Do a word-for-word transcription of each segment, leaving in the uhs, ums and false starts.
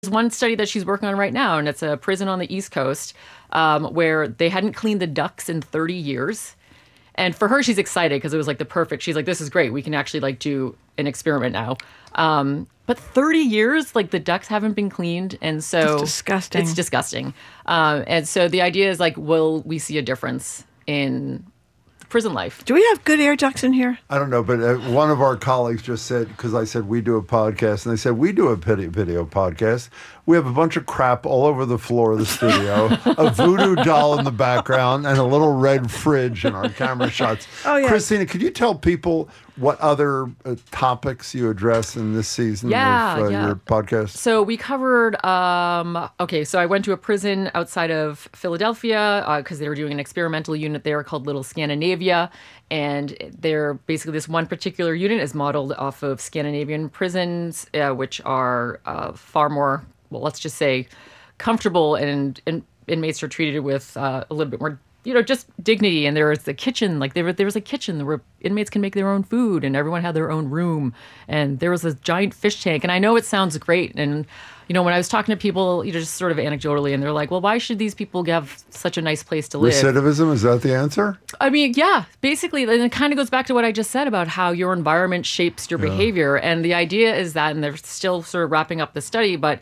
There's one study that she's working on right now, and it's a prison on the East Coast um, where they hadn't cleaned the ducts in thirty years. And for her, she's excited because it was like the perfect, she's like, this is great. We can actually like do an experiment now. Um, but thirty years, like the ducts haven't been cleaned. And so it's disgusting. It's disgusting. Um, and so the idea is like, will we see a difference in prison life? Do we have good air ducts in here? I don't know, but uh, one of our colleagues just said, because I said we do a podcast, and they said we do a video, video podcast. We have a bunch of crap all over the floor of the studio, a voodoo doll in the background, and a little red fridge in our camera shots. Oh, yeah. Christina, could you tell people what other uh, topics you address in this season Yeah, of uh, yeah. your podcast? So we covered, um, okay, so I went to a prison outside of Philadelphia because they were doing an experimental unit there called Little Scandinavia. And they're basically this one particular unit is modeled off of Scandinavian prisons, uh, which are uh, far more, well, let's just say, comfortable, and, and inmates are treated with uh, a little bit more, you know, just dignity. And there was the kitchen, like there, there was a kitchen where inmates can make their own food, and everyone had their own room. And there was a giant fish tank. And I know it sounds great. And, you know, when I was talking to people, you know, just sort of anecdotally, and they're like, well, why should these people have such a nice place to live? Recidivism, is that the answer? I mean, yeah, basically, and it kind of goes back to what I just said about how your environment shapes your Yeah. behavior. And the idea is that, and they're still sort of wrapping up the study, but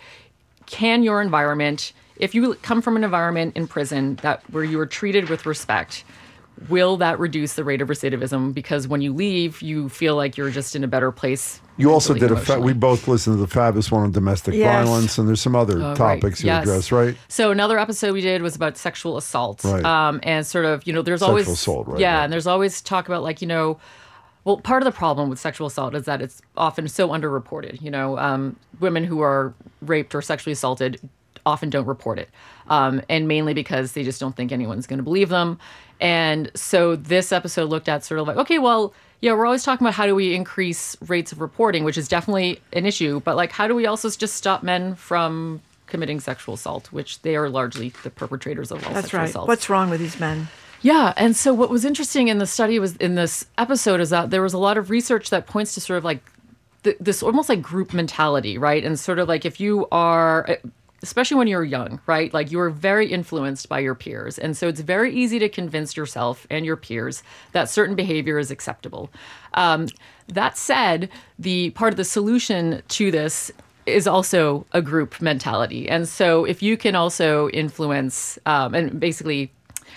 can your environment, if you come from an environment in prison that where you are treated with respect, will that reduce the rate of recidivism? Because when you leave, you feel like you're just in a better place. You also mentally, did a, fa- emotionally. we both listened to the fabulous one on domestic Yes. violence, and there's some other Oh, topics right. you Yes. address, right? So another episode we did was about sexual assault. Right. Um, and sort of, you know, there's Sexual always assault, right, Yeah, right. and there's always talk about like, you know, well, part of the problem with sexual assault is that it's often so underreported. You know, um, women who are raped or sexually assaulted often don't report it, um, and mainly because they just don't think anyone's going to believe them. And so this episode looked at sort of like, okay, well, yeah, we're always talking about how do we increase rates of reporting, which is definitely an issue, but like, how do we also just stop men from committing sexual assault, which they are largely the perpetrators of all That's sexual right. assault. What's wrong with these men? Yeah, and so what was interesting in the study was in this episode is that there was a lot of research that points to sort of like th- this almost like group mentality, right? And sort of like if you are, especially when you're young, right? Like you are very influenced by your peers. And so it's very easy to convince yourself and your peers that certain behavior is acceptable. Um, that said, the part of the solution to this is also a group mentality. And so if you can also influence um, and basically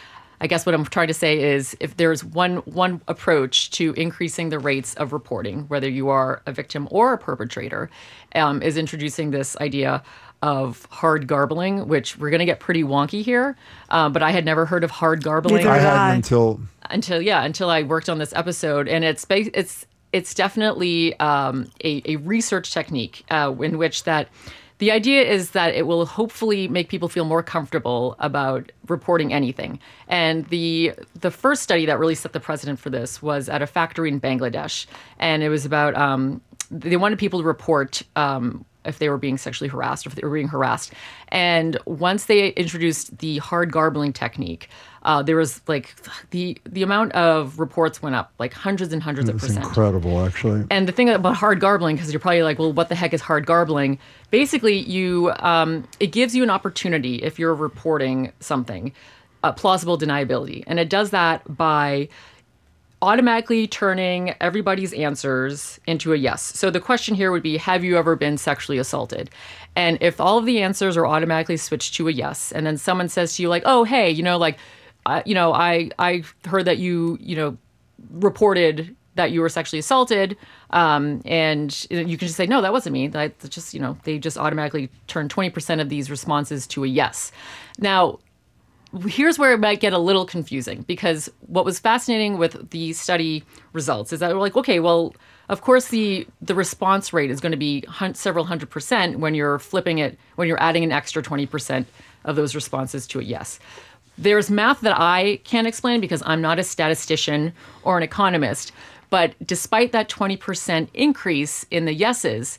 I guess what I'm trying to say is if there's one one approach to increasing the rates of reporting, whether you are a victim or a perpetrator, um, is introducing this idea of hard garbling, which we're going to get pretty wonky here. Um, but I had never heard of hard garbling Neither I did hadn't I. until until yeah until I worked on this episode, and it's ba- it's it's definitely um, a, a research technique uh, in which that. The idea is that it will hopefully make people feel more comfortable about reporting anything. And the the first study that really set the precedent for this was at a factory in Bangladesh. And it was about, um, they wanted people to report um, if they were being sexually harassed or if they were being harassed. And once they introduced the hard garbling technique, uh, there was like the the amount of reports went up like hundreds and hundreds of it's percent. incredible, actually. And the thing about hard garbling, because you're probably like, well, what the heck is hard garbling? Basically, you um, it gives you an opportunity if you're reporting something, uh, plausible deniability. And it does that by automatically turning everybody's answers into a yes. So the question here would be, have you ever been sexually assaulted? And if all of the answers are automatically switched to a yes, and then someone says to you like, oh, hey, you know, like, uh, you know, I, I heard that you, you know, reported that you were sexually assaulted, um, and you can just say, no, that wasn't me. That just, you know, they just automatically turn twenty percent of these responses to a yes. Now, here's where it might get a little confusing, because what was fascinating with the study results is that we're like, okay, well, of course the the response rate is going to be hun- several hundred percent when you're flipping it, when you're adding an extra twenty percent of those responses to a yes. There's math that I can't explain because I'm not a statistician or an economist, but despite that twenty percent increase in the yeses,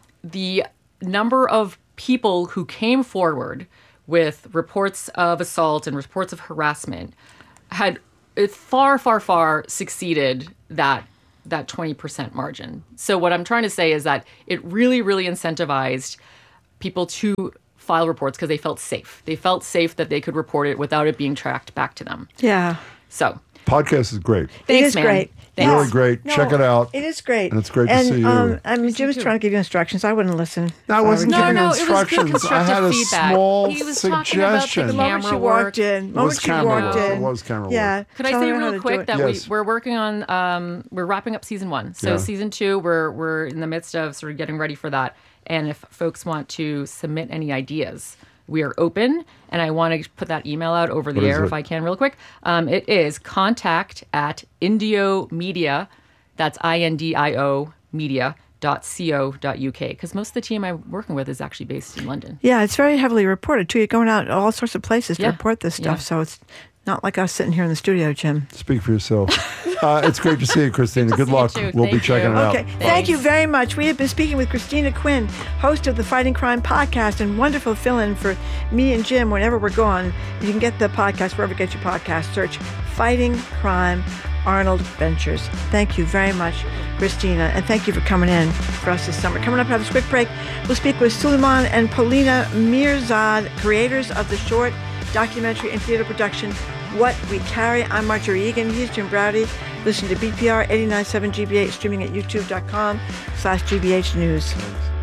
the number of people who came forward with reports of assault and reports of harassment had it far, far, far succeeded that that twenty percent margin. So what I'm trying to say is that it really, really incentivized people to file reports because they felt safe. They felt safe that they could report it without it being tracked back to them. Yeah. So Podcast is great. It thanks, is man. great. Thanks. Really great. No, Check it out. It is great. And it's great to and, see you. Um, I mean, Jim was too. trying to give you instructions. I wouldn't listen. I wasn't No, giving no, it was good instructions. I had a constructive feedback. small He was talking about the suggestion. The moment camera she walked work. in, It moment was she camera walked work. in. It was camera yeah. work. Could I Tell say her how real to do quick it. that Yes. we, we're working on, um, we're wrapping up season one. So Yeah. season two, we're, we're in the midst of sort of getting ready for that. And if folks want to submit any ideas, we are open. And I want to put that email out over the What is air it? if I can real quick. Um, it is contact at Indio Media. That's I N D I O media dot co dot uk. Because most of the team I'm working with is actually based in London. Yeah, it's very heavily reported too. You're going out all sorts of places to Yeah. report this stuff. Yeah. So it's not like us sitting here in the studio, Jim. Speak for yourself. uh, it's great to see you, Christina. Good see you luck. too. We'll be Thank checking you. it out. Okay, thank you very much. We have been speaking with Christina Quinn, host of the Fighting Crime podcast, and wonderful fill-in for me and Jim whenever we're gone. You can get the podcast wherever you get your podcast. Search Fighting Crime Arnold Ventures. Thank you very much, Christina, and thank you for coming in for us this summer. Coming up after this quick break, we'll speak with Suleiman and Polina Mirzad, creators of the short documentary and theater production What We Carry. I'm Marjorie Egan. He's Jim Browdy. Listen to B P R eighty-nine point seven G B H, streaming at youtube dot com slash G B H News.